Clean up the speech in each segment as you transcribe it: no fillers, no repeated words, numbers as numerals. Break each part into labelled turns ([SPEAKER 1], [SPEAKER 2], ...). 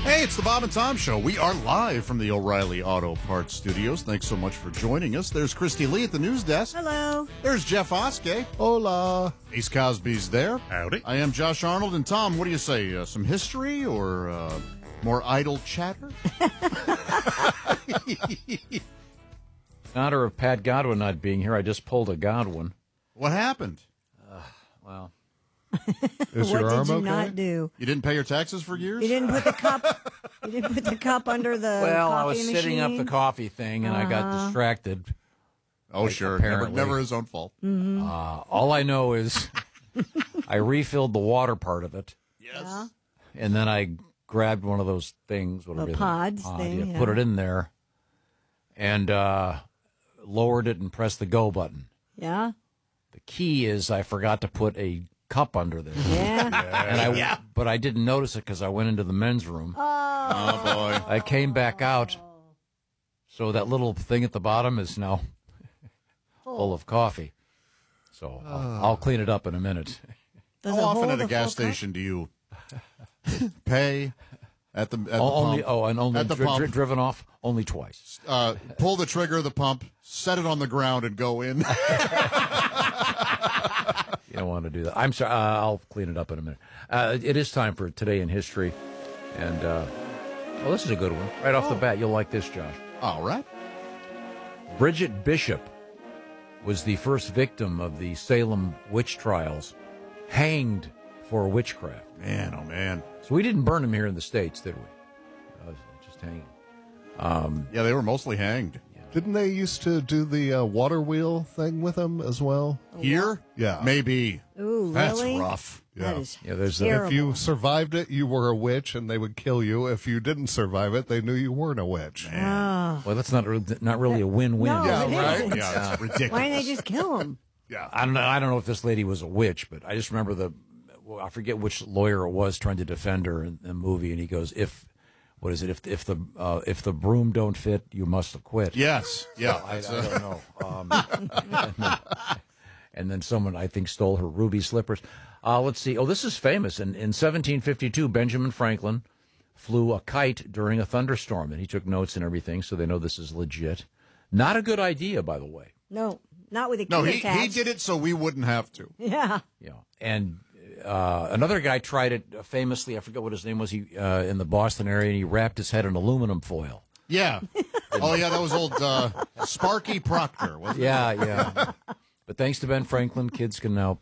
[SPEAKER 1] Hey, it's the Bob and Tom Show. We are live from the O'Reilly Auto Parts Studios. Thanks so much for joining us. There's Christy Lee at the news desk.
[SPEAKER 2] Hello.
[SPEAKER 1] There's Jeff Oskey.
[SPEAKER 3] Hola.
[SPEAKER 1] Ace Cosby's there.
[SPEAKER 4] Howdy.
[SPEAKER 1] I am Josh Arnold. And Tom, what do you say? Some history or more idle chatter?
[SPEAKER 5] In honor of Pat Godwin not being here, I just pulled a Godwin.
[SPEAKER 1] What happened?
[SPEAKER 5] Well,
[SPEAKER 3] Is
[SPEAKER 2] What
[SPEAKER 3] your arm
[SPEAKER 2] did you
[SPEAKER 3] okay?
[SPEAKER 2] not do?
[SPEAKER 1] You didn't pay your taxes for years?
[SPEAKER 2] You didn't put the cup. You didn't put the cup under the
[SPEAKER 5] well,
[SPEAKER 2] coffee
[SPEAKER 5] I was setting up
[SPEAKER 2] machine?
[SPEAKER 5] the coffee thing, and I got distracted.
[SPEAKER 1] Oh, sure.
[SPEAKER 5] apparently.
[SPEAKER 1] Never his own fault.
[SPEAKER 5] All I know is I refilled the water part of it,
[SPEAKER 1] Yes.
[SPEAKER 2] Yeah.
[SPEAKER 5] and then I grabbed one of those things, whatever
[SPEAKER 2] pods thing,
[SPEAKER 5] put
[SPEAKER 2] yeah.
[SPEAKER 5] it in there, and lowered it and pressed the go button.
[SPEAKER 2] Yeah.
[SPEAKER 5] The key is I forgot to put a cup under there.
[SPEAKER 2] Yeah.
[SPEAKER 5] But I didn't notice it because I went into the men's room.
[SPEAKER 1] Oh, boy.
[SPEAKER 5] I came back out, so that little thing at the bottom is now full of coffee. So I'll clean it up in a minute.
[SPEAKER 2] Does
[SPEAKER 1] How
[SPEAKER 2] it
[SPEAKER 1] often
[SPEAKER 2] hold
[SPEAKER 1] at a
[SPEAKER 2] the
[SPEAKER 1] gas
[SPEAKER 2] full cup?
[SPEAKER 1] station do you pay at the
[SPEAKER 5] Only
[SPEAKER 1] pump?
[SPEAKER 5] and only
[SPEAKER 1] At the pump.
[SPEAKER 5] driven off only twice.
[SPEAKER 1] Pull the trigger of the pump, set it on the ground, and go in.
[SPEAKER 5] You don't want to do that. I'm sorry. I'll clean it up in a minute. It is time for Today in History, and well, this is a good one. Right off the bat, you'll like this, Josh.
[SPEAKER 1] All right.
[SPEAKER 5] Bridget Bishop was the first victim of the Salem witch trials, hanged for witchcraft.
[SPEAKER 1] Man, oh, man.
[SPEAKER 5] So we didn't burn him here in the States, did we? Just hanging.
[SPEAKER 1] Yeah, they were mostly hanged.
[SPEAKER 3] Didn't they used to do the water wheel thing with them as well?
[SPEAKER 1] Here?
[SPEAKER 3] Yeah.
[SPEAKER 1] Maybe.
[SPEAKER 2] Ooh,
[SPEAKER 1] That's
[SPEAKER 2] really?
[SPEAKER 1] rough.
[SPEAKER 2] That
[SPEAKER 3] Yeah.
[SPEAKER 2] is
[SPEAKER 5] Yeah, there's the-
[SPEAKER 2] terrible.
[SPEAKER 3] If you survived it, you were a witch, and they would kill you. If you didn't survive it, they knew you weren't a witch.
[SPEAKER 2] Oh.
[SPEAKER 5] Well, that's not really a win-win.
[SPEAKER 2] No,
[SPEAKER 1] Yeah,
[SPEAKER 2] it
[SPEAKER 1] right?
[SPEAKER 2] isn't.
[SPEAKER 1] Yeah, it's ridiculous.
[SPEAKER 2] Why didn't they just kill him?
[SPEAKER 1] Yeah.
[SPEAKER 5] I don't know if this lady was a witch, but I just remember I forget which lawyer it was trying to defend her in the movie, and he goes, if the broom don't fit, you must quit.
[SPEAKER 1] Yes. Yeah.
[SPEAKER 5] I don't know. And then someone, I think, stole her ruby slippers. Let's see. Oh, this is famous. In 1752, Benjamin Franklin flew a kite during a thunderstorm, and he took notes and everything, so they know this is legit. Not a good idea, by the way.
[SPEAKER 2] No, not with a key
[SPEAKER 1] No, he
[SPEAKER 2] attached.
[SPEAKER 1] did it so we wouldn't have to.
[SPEAKER 2] Yeah.
[SPEAKER 5] Yeah, and another guy tried it famously. I forget what his name was. He in the Boston area, and he wrapped his head in aluminum foil.
[SPEAKER 1] Yeah. Oh, yeah, that was old Sparky Proctor, wasn't it?
[SPEAKER 5] Yeah. But thanks to Ben Franklin, kids can now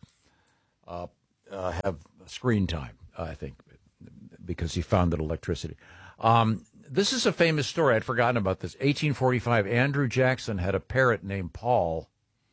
[SPEAKER 5] have screen time, I think, because he founded electricity. This is a famous story. I'd forgotten about this. 1845, Andrew Jackson had a parrot named Paul,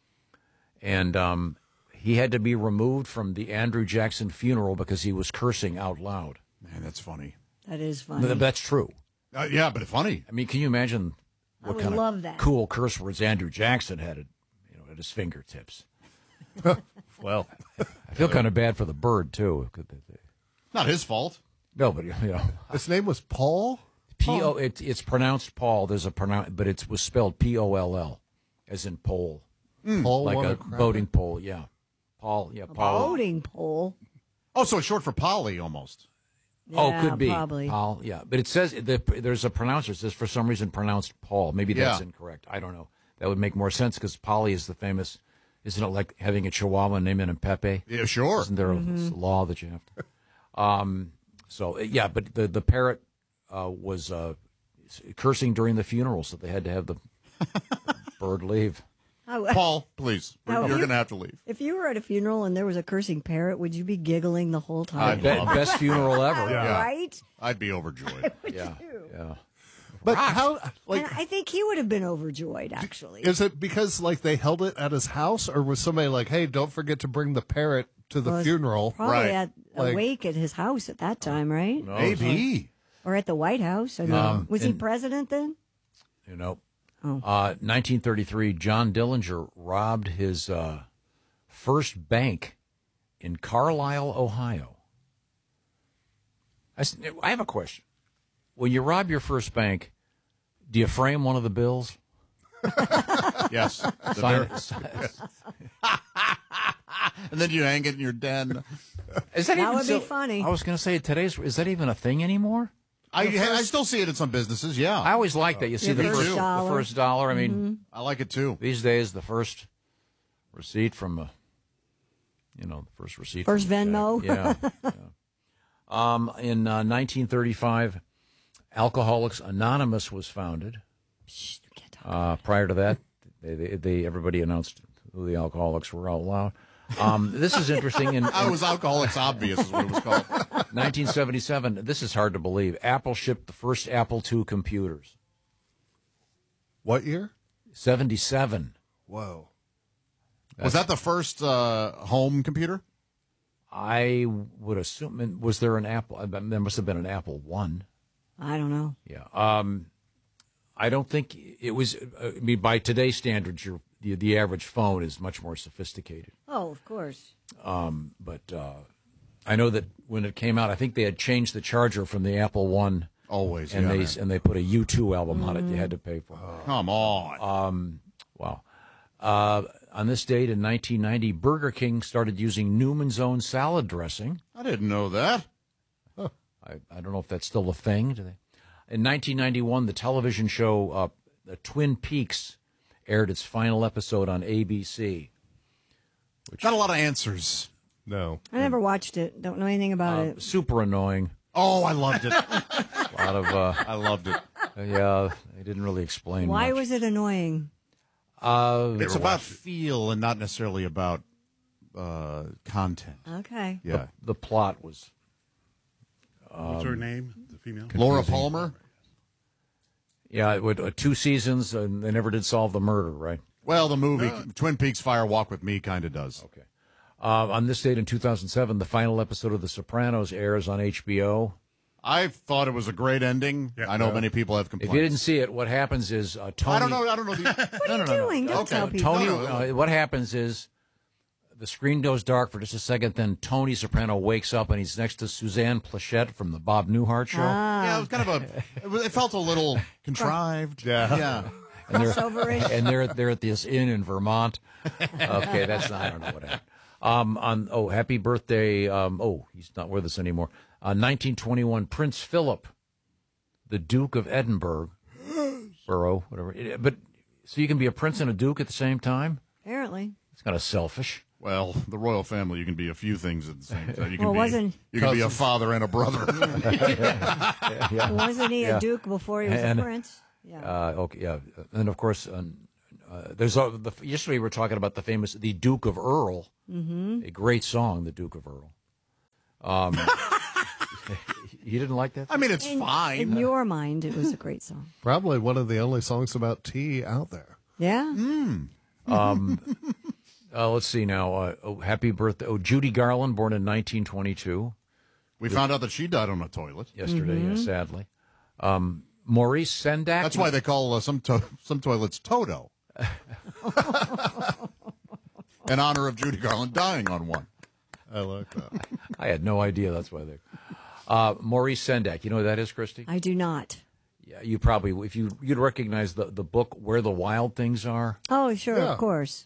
[SPEAKER 5] and he had to be removed from the Andrew Jackson funeral because he was cursing out loud.
[SPEAKER 1] Man, that's funny.
[SPEAKER 2] That is funny.
[SPEAKER 5] That's true.
[SPEAKER 1] Yeah, but funny.
[SPEAKER 5] I mean, can you imagine
[SPEAKER 2] I
[SPEAKER 5] what
[SPEAKER 2] would
[SPEAKER 5] kind
[SPEAKER 2] love
[SPEAKER 5] of
[SPEAKER 2] that.
[SPEAKER 5] cool curse words Andrew Jackson had at his fingertips? Well, I feel kind of bad for the bird too.
[SPEAKER 1] Not his fault.
[SPEAKER 5] No, but
[SPEAKER 3] His name was Paul?
[SPEAKER 5] P-O. It's pronounced Paul. There's a but it was spelled P-O-L-L, as in pole,
[SPEAKER 3] Paul
[SPEAKER 5] like
[SPEAKER 3] won
[SPEAKER 5] a
[SPEAKER 3] crown?
[SPEAKER 5] boating pole. Yeah, Paul. Yeah, Paul.
[SPEAKER 2] Boating pole.
[SPEAKER 1] Oh, so it's short for Polly almost.
[SPEAKER 5] Oh,
[SPEAKER 2] Yeah,
[SPEAKER 5] could be
[SPEAKER 2] probably.
[SPEAKER 5] Paul. Yeah, but it says there's a pronouncer. It says for some reason pronounced Paul. Maybe that's
[SPEAKER 1] Yeah.
[SPEAKER 5] incorrect. I don't know. That would make more sense because Polly is the famous. Isn't it like having a Chihuahua naming him Pepe?
[SPEAKER 1] Yeah, sure.
[SPEAKER 5] Isn't there a law that you have to? So yeah, but the parrot was cursing during the funeral, so they had to have the bird leave.
[SPEAKER 1] Paul, please.
[SPEAKER 2] Now,
[SPEAKER 1] You're going to have to leave.
[SPEAKER 2] If you were at a funeral and there was a cursing parrot, would you be giggling the whole time?
[SPEAKER 5] Best funeral ever.
[SPEAKER 1] Yeah.
[SPEAKER 2] Right?
[SPEAKER 1] I'd be overjoyed.
[SPEAKER 5] Yeah.
[SPEAKER 3] But how,
[SPEAKER 2] And I think he would have been overjoyed, actually.
[SPEAKER 3] is it because, they held it at his house, or was somebody like, hey, don't forget to bring the parrot to the
[SPEAKER 2] Well, it's
[SPEAKER 3] funeral?
[SPEAKER 2] Probably
[SPEAKER 1] Right.
[SPEAKER 2] at a wake at his house at that time, right?
[SPEAKER 1] Maybe.
[SPEAKER 2] Or at the White House. I mean, was he president then?
[SPEAKER 5] 1933, John Dillinger robbed his first bank in Carlisle, Ohio. I have a question. When you rob your first bank, do you frame one of the bills?
[SPEAKER 1] Yes.
[SPEAKER 5] Sign
[SPEAKER 1] And then you hang it in your den.
[SPEAKER 5] Is that
[SPEAKER 2] That
[SPEAKER 5] even
[SPEAKER 2] would be funny.
[SPEAKER 5] I was going to say is that even a thing anymore?
[SPEAKER 1] I still see it in some businesses. Yeah,
[SPEAKER 5] I always like that. You see
[SPEAKER 2] The
[SPEAKER 5] the
[SPEAKER 2] first
[SPEAKER 5] first
[SPEAKER 2] dollar.
[SPEAKER 5] the first dollar. I mean,
[SPEAKER 1] I like it too.
[SPEAKER 5] these days the first receipt from the first receipt.
[SPEAKER 2] First
[SPEAKER 5] from the
[SPEAKER 2] Venmo.
[SPEAKER 5] check. Yeah. In 1935, Alcoholics Anonymous was founded. Prior to that, everybody announced who the alcoholics were out loud. This is interesting.
[SPEAKER 1] I was Alcoholics Obvious is what it was called.
[SPEAKER 5] 1977, this is hard to believe. Apple shipped the first Apple II computers.
[SPEAKER 3] What year?
[SPEAKER 5] 77.
[SPEAKER 3] Whoa.
[SPEAKER 1] Was that the first home computer?
[SPEAKER 5] I would assume. Was there an Apple? There must have been an Apple One.
[SPEAKER 2] I don't know.
[SPEAKER 5] Yeah. I don't think it was. I mean, by today's standards, the average phone is much more sophisticated.
[SPEAKER 2] Oh, of course.
[SPEAKER 5] But I know that when it came out, I think they had changed the charger from the Apple One.
[SPEAKER 1] Always,
[SPEAKER 5] And
[SPEAKER 1] yeah.
[SPEAKER 5] they put a U2 album on it. You had to pay for.
[SPEAKER 1] Come on.
[SPEAKER 5] Wow. On this date in 1990, Burger King started using Newman's Own salad dressing.
[SPEAKER 1] I didn't know that.
[SPEAKER 5] I don't know if that's still a thing. Do they? In 1991, the television show Twin Peaks aired its final episode on ABC.
[SPEAKER 1] Got a lot of answers.
[SPEAKER 3] No.
[SPEAKER 2] I never watched it. Don't know anything about it.
[SPEAKER 5] Super annoying.
[SPEAKER 1] Oh, I loved it.
[SPEAKER 5] A lot of
[SPEAKER 1] I loved it.
[SPEAKER 5] yeah. They didn't really explain.
[SPEAKER 2] Why
[SPEAKER 5] much.
[SPEAKER 2] was it annoying?
[SPEAKER 1] It's about feel and not necessarily about content.
[SPEAKER 2] Okay.
[SPEAKER 1] Yeah.
[SPEAKER 5] The plot was
[SPEAKER 4] What's her name? The female?
[SPEAKER 1] Laura Palmer?
[SPEAKER 5] yeah. It would 2 seasons and they never did solve the murder. Right.
[SPEAKER 1] Well, the movie Twin Peaks Fire Walk with Me kind of does.
[SPEAKER 5] Okay. On this date in 2007, the final episode of The Sopranos airs on HBO.
[SPEAKER 1] I thought it was a great ending.
[SPEAKER 4] Yeah.
[SPEAKER 1] I know many people have
[SPEAKER 5] If
[SPEAKER 1] complaints.
[SPEAKER 5] you didn't see it, what happens is Tony.
[SPEAKER 1] I don't know.
[SPEAKER 2] What are you doing? Don't tell people.
[SPEAKER 5] Tony. What happens is the screen goes dark for just a second. Then Tony Soprano wakes up and he's next to Suzanne Plachette from the Bob Newhart show.
[SPEAKER 1] Yeah, it was kind of it felt a little contrived.
[SPEAKER 3] Yeah.
[SPEAKER 2] Crossover-ish.
[SPEAKER 5] And they're at this inn in Vermont. Okay, that's not. I don't know what happened. Happy birthday. He's not with us anymore. 1921, Prince Philip, the Duke of Edinburgh, Borough, whatever. But so you can be a prince and a duke at the same time.
[SPEAKER 2] Apparently.
[SPEAKER 5] It's kind of selfish.
[SPEAKER 1] Well, the royal family, you can be a few things at the same time. You can
[SPEAKER 2] Well,
[SPEAKER 1] be a father and a brother.
[SPEAKER 2] Wasn't he a duke before he was
[SPEAKER 5] And-
[SPEAKER 2] a prince? Yeah.
[SPEAKER 5] Okay, yeah, and of course, there's yesterday we were talking about the Duke of Earl, a great song, the Duke of Earl. You didn't like that?
[SPEAKER 1] I mean, it's
[SPEAKER 2] In
[SPEAKER 1] fine.
[SPEAKER 2] your mind, it was a great song.
[SPEAKER 3] Probably one of the only songs about tea out there.
[SPEAKER 2] Yeah.
[SPEAKER 5] Let's see now. Happy birthday! Judy Garland, born in 1922.
[SPEAKER 1] We found out that she died on a toilet.
[SPEAKER 5] Yesterday, sadly. Maurice Sendak.
[SPEAKER 1] That's why they call some toilets Toto. In honor of Judy Garland dying on one.
[SPEAKER 3] I like that.
[SPEAKER 5] I had no idea that's why they. Maurice Sendak. You know who that is, Christy?
[SPEAKER 2] I do not.
[SPEAKER 5] Yeah, you probably you'd recognize the book Where the Wild Things Are.
[SPEAKER 2] Oh, sure,
[SPEAKER 3] Yeah.
[SPEAKER 2] of course.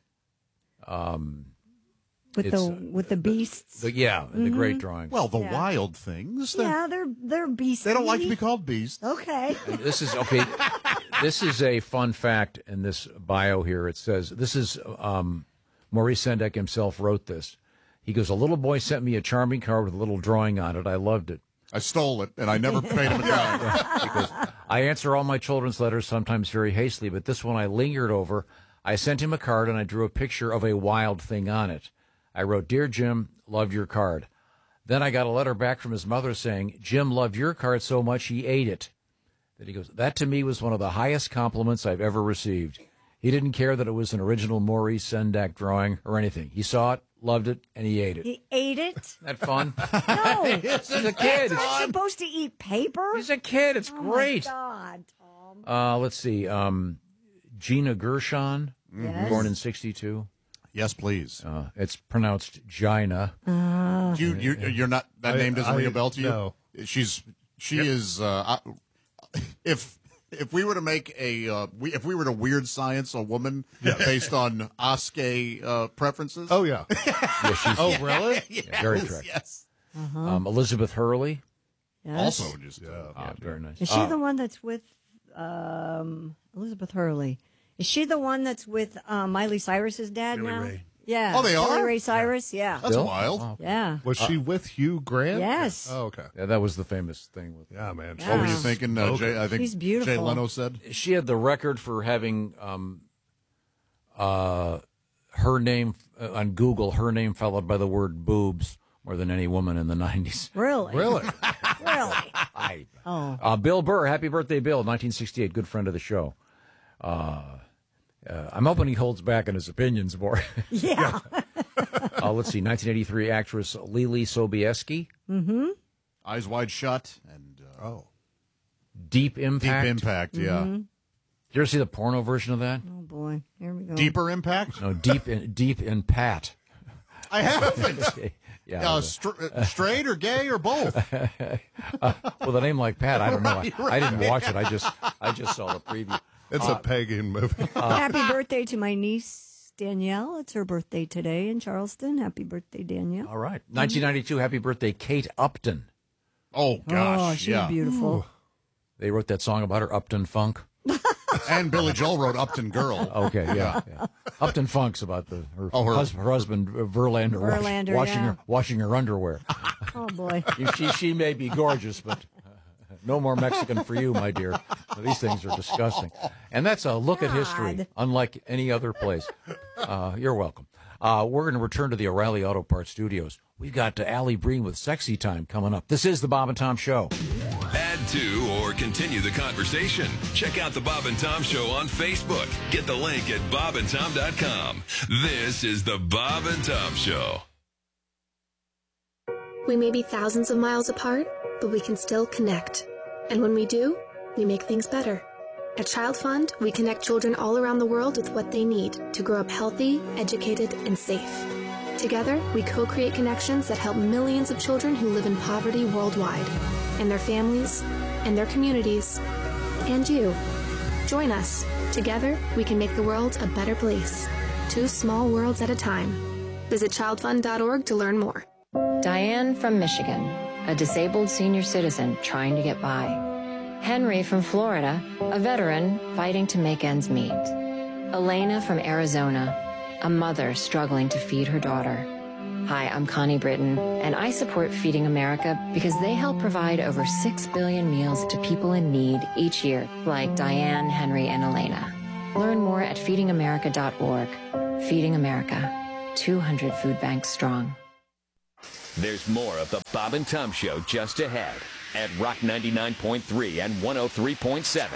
[SPEAKER 2] With the beasts.
[SPEAKER 5] The great drawing.
[SPEAKER 1] Well, the
[SPEAKER 2] Yeah.
[SPEAKER 1] wild things.
[SPEAKER 2] Yeah, they're beasts.
[SPEAKER 1] They don't like to be called beasts.
[SPEAKER 2] Okay.
[SPEAKER 5] This is okay. This is a fun fact in this bio here. It says this is Maurice Sendak himself wrote this. He goes, "A little boy sent me a charming card with a little drawing on it. I loved it.
[SPEAKER 1] I stole it, and I never paid him a dime.
[SPEAKER 5] He goes, I answer all my children's letters sometimes very hastily, but this one I lingered over. I sent him a card and I drew a picture of a wild thing on it. I wrote, 'Dear Jim, loved your card.' Then I got a letter back from his mother saying, 'Jim loved your card so much he ate it.' Then he goes, 'That to me was one of the highest compliments I've ever received.' He didn't care that it was an original Maurice Sendak drawing or anything. He saw it, loved it, and he ate it.
[SPEAKER 2] He ate it?
[SPEAKER 5] Isn't that fun?
[SPEAKER 2] No.
[SPEAKER 5] He's a kid.
[SPEAKER 2] You're supposed to eat paper?
[SPEAKER 5] He's a kid. It's great.
[SPEAKER 2] Oh, my God, Tom.
[SPEAKER 5] Let's see. Gina Gershon,
[SPEAKER 2] Yes.
[SPEAKER 5] born in 1962.
[SPEAKER 1] Yes, please.
[SPEAKER 5] It's pronounced Gina.
[SPEAKER 1] You're not. That name doesn't ring a bell to you.
[SPEAKER 3] No.
[SPEAKER 1] She is. If we were to make if we were to weird science a woman based on Oskay preferences.
[SPEAKER 3] Oh, yeah.
[SPEAKER 5] Yeah, she's
[SPEAKER 3] Oh, really?
[SPEAKER 5] very attractive.
[SPEAKER 1] Yes.
[SPEAKER 5] Elizabeth Hurley,
[SPEAKER 2] Yes.
[SPEAKER 1] Also, just
[SPEAKER 5] Yeah, very nice.
[SPEAKER 2] Is she the one that's with Elizabeth Hurley? Is she the one that's with Miley Cyrus's dad
[SPEAKER 4] Billy
[SPEAKER 2] now?
[SPEAKER 4] Ray.
[SPEAKER 2] Yeah.
[SPEAKER 1] Oh, they
[SPEAKER 2] Billy
[SPEAKER 1] are?
[SPEAKER 2] Ray Cyrus, yeah.
[SPEAKER 1] that's wild.
[SPEAKER 5] Wow.
[SPEAKER 2] Yeah.
[SPEAKER 3] Was she with Hugh Grant?
[SPEAKER 2] Yes.
[SPEAKER 3] Oh, okay.
[SPEAKER 5] Yeah, that was the famous thing with.
[SPEAKER 3] Yeah, man.
[SPEAKER 2] Yeah.
[SPEAKER 1] What were you
[SPEAKER 2] Yeah.
[SPEAKER 1] thinking, Jay? I think
[SPEAKER 2] She's beautiful.
[SPEAKER 1] Jay Leno said.
[SPEAKER 5] She had the record for having her name on Google. Her name followed by the word boobs more than any woman in the 90s.
[SPEAKER 2] Really?
[SPEAKER 3] Really?
[SPEAKER 2] Really? Oh.
[SPEAKER 5] Bill Burr, happy birthday, Bill, 1968, good friend of the show. I'm hoping he holds back on his opinions more.
[SPEAKER 2] Yeah.
[SPEAKER 5] Let's see, 1983 actress Lily Sobieski,
[SPEAKER 1] Eyes Wide Shut and
[SPEAKER 5] Deep Impact.
[SPEAKER 1] Deep Impact, yeah.
[SPEAKER 5] Did you ever see the porno version of that?
[SPEAKER 2] Oh, boy. Here we go.
[SPEAKER 1] Deeper Impact?
[SPEAKER 5] No, Deep in Pat.
[SPEAKER 1] I haven't.
[SPEAKER 5] Yeah.
[SPEAKER 1] Straight or gay or both?
[SPEAKER 5] With a name like Pat, I don't know. I didn't watch it. I just saw the preview.
[SPEAKER 3] It's a pagan movie.
[SPEAKER 2] Happy birthday to my niece, Danielle. It's her birthday today in Charleston. Happy birthday, Danielle.
[SPEAKER 5] All right. 1992, happy birthday, Kate Upton.
[SPEAKER 1] Oh, gosh.
[SPEAKER 2] Oh, she's
[SPEAKER 1] yeah.
[SPEAKER 2] beautiful.
[SPEAKER 5] They wrote that song about her, Upton Funk.
[SPEAKER 1] And Billy Joel wrote Upton Girl.
[SPEAKER 5] Okay, yeah. Upton Funk's about her husband Verlander,
[SPEAKER 2] Verlander,
[SPEAKER 5] washing her underwear.
[SPEAKER 2] Oh, boy.
[SPEAKER 5] She may be gorgeous, but no more Mexican for you, my dear. These things are disgusting. And that's a look at history, unlike any other place. You're welcome. We're going to return to the O'Reilly Auto Parts Studios. We've got Allie Breen with Sexy Time coming up. This is the Bob and Tom Show.
[SPEAKER 6] Add to or continue the conversation. Check out the Bob and Tom Show on Facebook. Get the link at bobandtom.com. This is the Bob and Tom Show.
[SPEAKER 7] We may be thousands of miles apart, but we can still connect. And when we do, we make things better. At Child Fund, we connect children all around the world with what they need to grow up healthy, educated, and safe. Together, we co-create connections that help millions of children who live in poverty worldwide, and their families, and their communities, and you. Join us. Together, we can make the world a better place. 2 small worlds at a time. Visit childfund.org to learn more.
[SPEAKER 8] Diane from Michigan, a disabled senior citizen trying to get by. Henry from Florida, a veteran fighting to make ends meet. Elena from Arizona, a mother struggling to feed her daughter. Hi, I'm Connie Britton, and I support Feeding America because they help provide over 6 billion meals to people in need each year, like Diane, Henry, and Elena. Learn more at feedingamerica.org. Feeding America, 200 food banks strong.
[SPEAKER 9] There's more of the Bob and Tom Show just ahead at Rock 99.3 and 103.7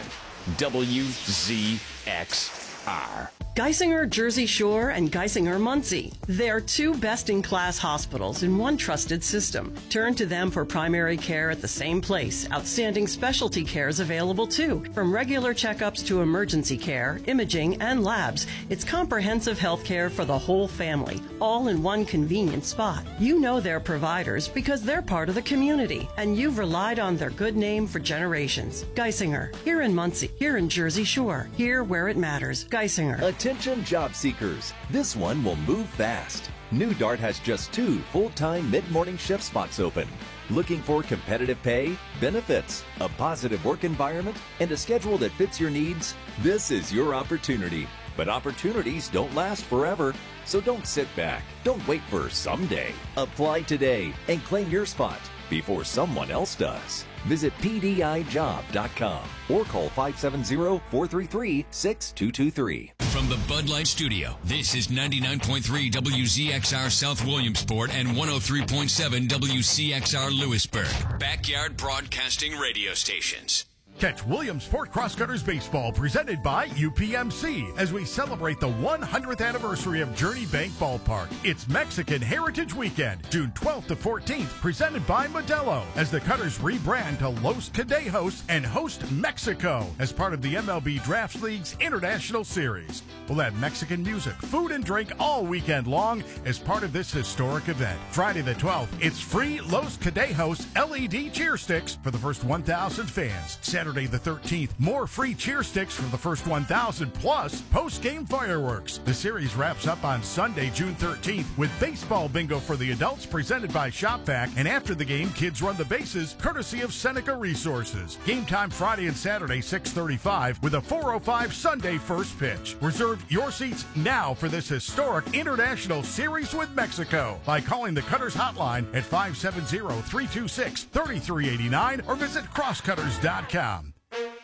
[SPEAKER 9] WZXR.
[SPEAKER 10] Geisinger Jersey Shore and Geisinger Muncie. They're 2 best-in-class hospitals in one trusted system. Turn to them for primary care at the same place. Outstanding specialty care is available too. From regular checkups to emergency care, imaging, and labs, it's comprehensive health care for the whole family, all in one convenient spot. You know their providers because they're part of the community, and you've relied on their good name for generations. Geisinger, here in Muncie, here in Jersey Shore, here where it matters. Geisinger.
[SPEAKER 11] Attention job seekers, this one will move fast. New Dart has just 2 full-time mid-morning shift spots open. Looking for competitive pay, benefits, a positive work environment, and a schedule that fits your needs? This is your opportunity. But opportunities don't last forever, so don't sit back. Don't wait for someday. Apply today and claim your spot before someone else does. Visit PDIjob.com or call 570-433-6223.
[SPEAKER 6] From the Bud Light Studio, this is 99.3 WZXR South Williamsport and 103.7 WCXR Lewisburg. Backyard Broadcasting Radio Stations.
[SPEAKER 12] Catch Williamsport Crosscutters Baseball presented by UPMC as we celebrate the 100th anniversary of Journey Bank Ballpark. It's Mexican Heritage Weekend, June 12th to 14th, presented by Modelo as the Cutters rebrand to Los Cadejos and host Mexico as part of the MLB Drafts League's International Series. We'll have Mexican music, food, and drink all weekend long as part of this historic event. Friday the 12th, it's free Los Cadejos LED cheer sticks for the first 1,000 fans. Saturday Saturday the 13th, more free cheer sticks for the first 1,000, plus post-game fireworks. The series wraps up on Sunday, June 13th, with baseball bingo for the adults presented by ShopVac, and after the game, kids run the bases courtesy of Seneca Resources. Game time Friday and Saturday, 6:35, with a 4:05 Sunday first pitch. Reserve your seats now for this historic international series with Mexico by calling the Cutters hotline at 570-326-3389 or visit crosscutters.com.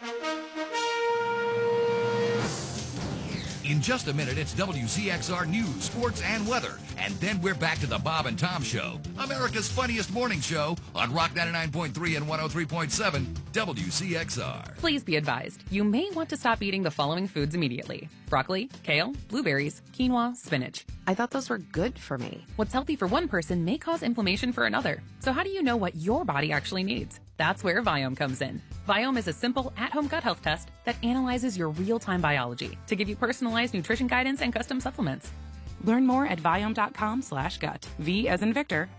[SPEAKER 13] In just a minute, it's WCXR News, Sports, and Weather. And then we're back to the Bob and Tom Show, America's funniest morning show on Rock 99.3 and 103.7 WCXR.
[SPEAKER 14] Please be advised, you may want to stop eating the following foods immediately: broccoli, kale, blueberries, quinoa, spinach.
[SPEAKER 15] I thought those were good for me.
[SPEAKER 14] What's healthy for one person may cause inflammation for another. So how do you know what your body actually needs? That's where Viome comes in. Viome is a simple, at-home gut health test that analyzes your real-time biology to give you personalized nutrition guidance and custom supplements. Learn more at Viome.com/gut. V as in Victor,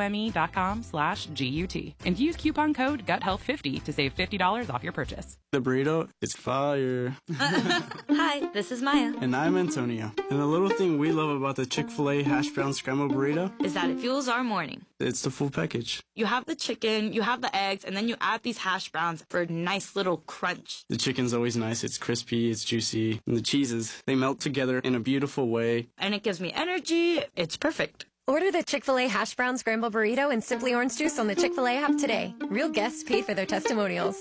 [SPEAKER 14] IOME.com/GUT. And use coupon code GUTHEALTH50 to save $50 off your purchase.
[SPEAKER 16] The burrito is fire.
[SPEAKER 17] Hi, this is Maya.
[SPEAKER 16] And I'm Antonio. And the little thing we love about the Chick-fil-A hash brown scrambled burrito
[SPEAKER 17] is that it fuels our morning.
[SPEAKER 16] It's the full package.
[SPEAKER 17] You have the chicken, you have the eggs, and then you add these hash browns for a nice little crunch.
[SPEAKER 16] The chicken's always nice. It's crispy, it's juicy. And the cheeses, they melt together in a beautiful way.
[SPEAKER 17] And it gives me energy. It's perfect.
[SPEAKER 18] Order the Chick-fil-A hash brown scrambled burrito and Simply Orange Juice on the Chick-fil-A app today. Real guests pay for their testimonials.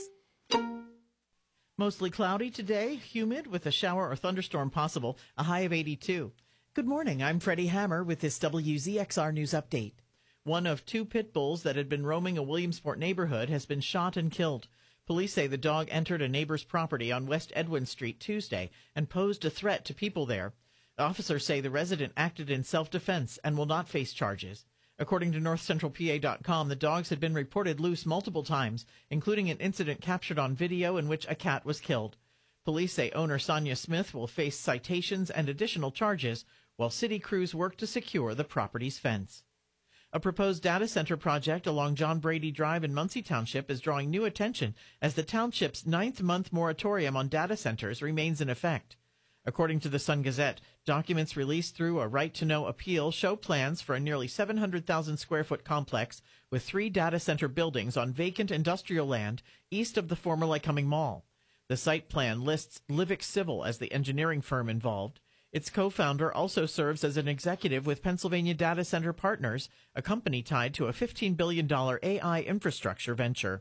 [SPEAKER 19] Mostly cloudy today, humid with a shower or thunderstorm possible, a high of 82. Good morning, I'm Freddie Hammer with this WZXR News Update. One of two pit bulls that had been roaming a Williamsport neighborhood has been shot and killed. Police say the dog entered a neighbor's property on West Edwin Street Tuesday and posed a threat to people there. Officers say the resident acted in self-defense and will not face charges. According to NorthCentralPA.com, the dogs had been reported loose multiple times, including an incident captured on video in which a cat was killed. Police say owner Sonia Smith will face citations and additional charges, while city crews work to secure the property's fence. A proposed data center project along John Brady Drive in Muncie Township is drawing new attention as the township's 9th-month moratorium on data centers remains in effect. According to the Sun-Gazette, documents released through a right-to-know appeal show plans for a nearly 700,000-square-foot complex with 3 data center buildings on vacant industrial land east of the former Lycoming Mall. The site plan lists Livix Civil as the engineering firm involved. Its co-founder also serves as an executive with Pennsylvania Data Center Partners, a company tied to a $15 billion AI infrastructure venture.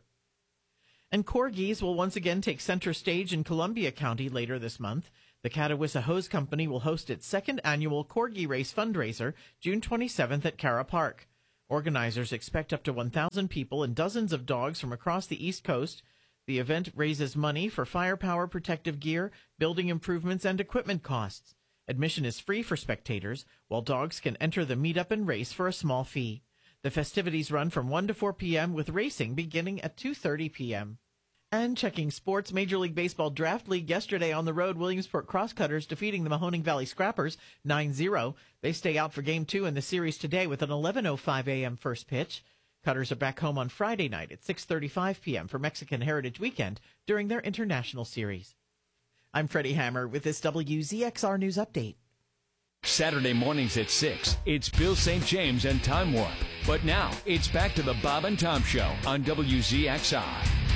[SPEAKER 19] And corgis will once again take center stage in Columbia County later this month. The Catawissa Hose Company will host its second annual Corgi Race fundraiser June 27th at Cara Park. Organizers expect up to 1,000 people and dozens of dogs from across the East Coast. The event raises money for firepower protective gear, building improvements, and equipment costs. Admission is free for spectators, while dogs can enter the meetup and race for a small fee. The festivities run from 1 to 4 p.m. with racing beginning at 2:30 p.m. And checking sports, Major League Baseball Draft League yesterday on the road, Williamsport Crosscutters defeating the Mahoning Valley Scrappers 9-0. They stay out for Game 2 in the series today with an 11:05 a.m. first pitch. Cutters are back home on Friday night at 6:35 p.m. for Mexican Heritage Weekend during their international series. I'm Freddie Hammer with this WZXR News Update.
[SPEAKER 9] Saturday mornings at 6, it's Bill St. James and Time Warp. But now, it's back to the Bob and Tom Show on WZXR.